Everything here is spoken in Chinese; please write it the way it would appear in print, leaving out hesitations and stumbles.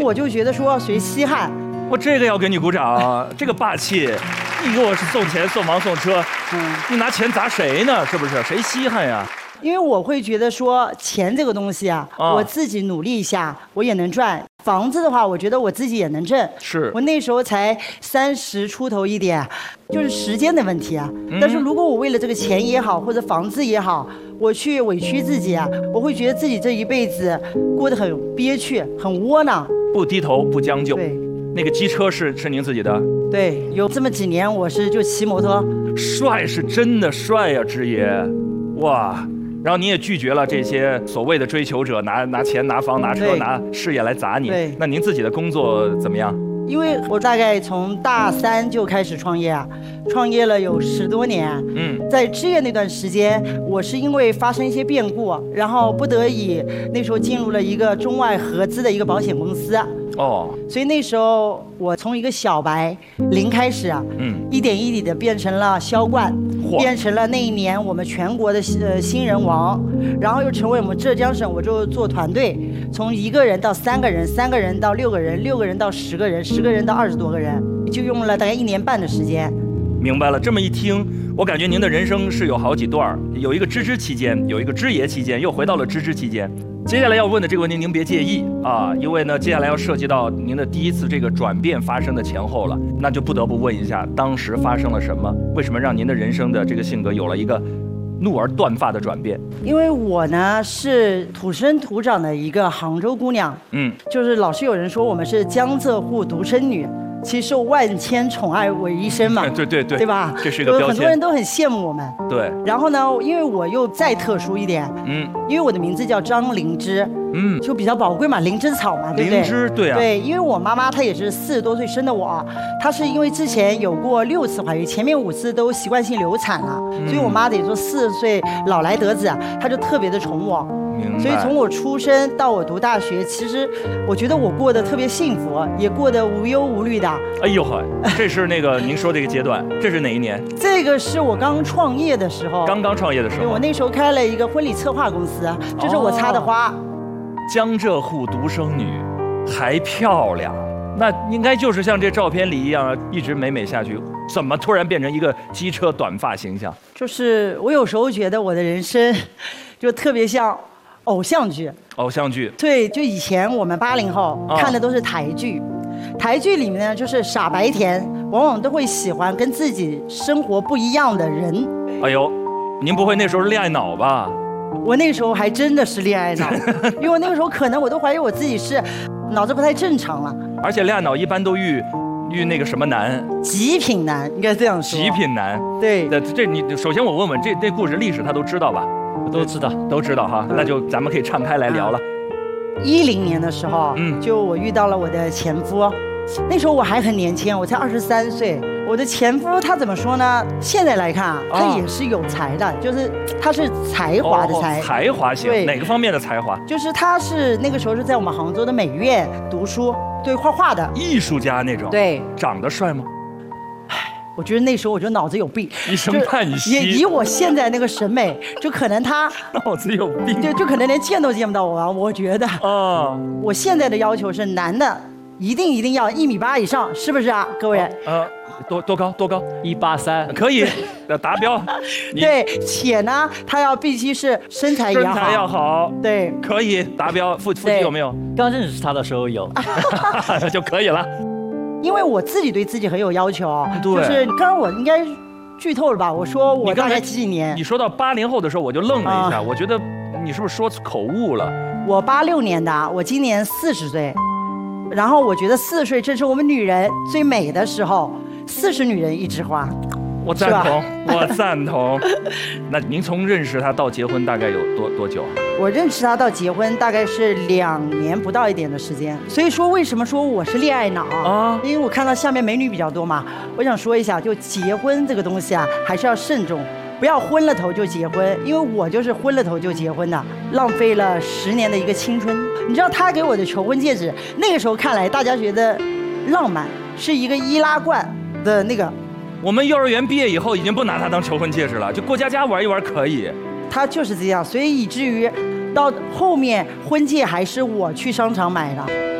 我就觉得说谁稀罕， 我这个要给你鼓掌，这个霸气。你给我是送钱、送房、送车，你拿钱砸谁呢？是不是？谁稀罕呀？ 因为我会觉得说钱这个东西啊，我自己努力一下，我也能赚。房子的话，我觉得我自己也能挣。 是我那时候才30出头一点，就是时间的问题啊。但是如果我为了这个钱也好，或者房子也好，我去委屈自己啊，我会觉得自己这一辈子过得很憋屈，很窝囊。 不低头，不将就。 对。 那个机车是您自己的？ 对，有这么几年我是就骑摩托。 帅是真的帅呀，之爷，哇！然后你也拒绝了这些所谓的追求者，拿钱、拿房、拿车、拿事业来砸你。 对。 那您自己的工作怎么样？ 因为我大概从大3就开始创业啊，创业了有10多年。在置业那段时间，我是因为发生一些变故，然后不得已那时候进入了一个中外合资的一个保险公司。所以那时候我从一个小白0开始啊，一点一滴的变成了销冠，变成了那一年我们全国的新人王，然后又成为我们浙江省，我就做团队，从1个人到3个人，3个人到6个人，6个人到10个人，10个人到20多个人，就用了大概1年半的时间。 明白了，这么一听，我感觉您的人生是有好几段，有一个芝期间，有一个知爷期间，又回到了芝期间。接下来要问的这个问题，您别介意啊，因为呢，接下来要涉及到您的第一次这个转变发生的前后了，那就不得不问一下，当时发生了什么？为什么让您的人生的这个性格有了一个怒而断发的转变？ 因为我呢是土生土长的一个杭州姑娘，就是老是有人说我们是江浙沪独生女。其实受万千宠爱为一身嘛，对吧？ 这是一个标签， 很多人都很羡慕我们。 对。 然后呢，因为我又再特殊一点，因为我的名字叫张灵芝，就比较宝贵嘛，灵芝草嘛，对不对？ 灵芝，对啊。 对，因为我妈妈她也是40多岁生的我，她是因为之前有过6次怀孕，前面5次都习惯性流产了，所以我妈得说40岁老来得子，她就特别的宠我。所以从我出生到我读大学，其实我觉得我过得特别幸福，也过得无忧无虑的。 哎呦呵，这是那个您说这个阶段，这是哪一年？ 这个是我刚创业的时候。 刚创业的时候。 对，我那时候开了一个婚礼策划公司，这是我插的花。 江浙沪独生女，还漂亮，那应该就是像这照片里一样，一直美下去。怎么突然变成一个机车短发形象？ 就是我有时候觉得我的人生，就特别像偶像剧。对，就以前我们80后看的都是台剧，台剧里面呢就是傻白甜，往往都会喜欢跟自己生活不一样的人。 哎呦，您不会那时候是恋爱脑吧？ 我那时候还真的是恋爱脑，因为我那个时候可能我都怀疑我自己是脑子不太正常了。 而且恋爱脑一般都遇那个什么男， 极品男，应该这样说。 极品男， 对。 这你首先我问问这故事历史他都知道吧？都知道哈，那就咱们可以敞开来聊了。 10年的时候，就我遇到了我的前夫，那时候我还很年轻，我才23岁。我的前夫他怎么说呢？现在来看啊，他也是有才的，就是他是才华的才。 才华型，哪个方面的才华？ 就是他是那个时候是在我们杭州的美院读书，对，画画的艺术家那种。 对。 长得帅吗？ 我觉得那时候我就脑子有病， 一声叹息。 也以我现在那个审美，就可能他脑子有病， 对，就可能连见都见不到我啊。我觉得我现在的要求是男的一定要1.8米以上，是不是啊，各位？ 多高 ？183， 可以达标。 对，且呢，他必须是身材也好， 身材要好， 对， 可以达标。腹肌有没有？ 刚认识他的时候有， 就可以了。 因为我自己对自己很有要求，就是刚刚我应该剧透了吧？我说我大概几年。 你说到80后的时候，我就愣了一下，我觉得你是不是说口误了？ 我86年的，我今年40岁，然后我觉得40岁正是我们女人最美的时候，40女人一枝花。 我赞同。那您从认识他到结婚大概有多久？ 我认识他到结婚大概是2年不到一点的时间。所以说为什么说我是恋爱脑啊？因为我看到下面美女比较多嘛。我想说一下，就结婚这个东西啊，还是要慎重，不要昏了头就结婚。因为我就是昏了头就结婚的，浪费了10年的一个青春。你知道他给我的求婚戒指，那个时候看来大家觉得浪漫，是一个易拉罐的那个。 我们幼儿园毕业以后已经不拿它当求婚戒指了，就过家家玩一玩可以。 它就是这样，所以以至于到后面婚戒还是我去商场买的。